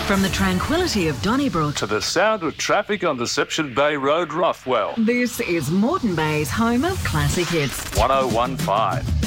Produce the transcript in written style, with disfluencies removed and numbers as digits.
From the tranquility of Donnybrook to the sound of traffic on Deception Bay Road, Roughwell. This is Moreton Bay's home of classic hits. 1015.